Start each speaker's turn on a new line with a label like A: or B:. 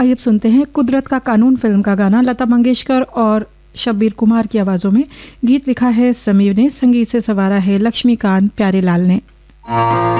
A: आइए अब सुनते हैं कुदरत का कानून फिल्म का गाना लता मंगेशकर और शब्बीर कुमार की आवाज़ों में। गीत लिखा है समीर ने, संगीत से संवारा है लक्ष्मीकांत प्यारेलाल ने।